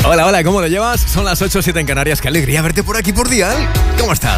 Hola, hola, ¿cómo lo llevas? Son las 8:07 en Canarias. Qué alegría verte por aquí por Dial. ¿Cómo estás?